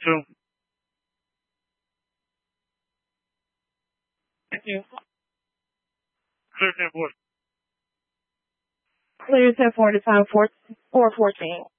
2. Thank you. Clear 10-4. Clear 10-4 to time 4 or 14.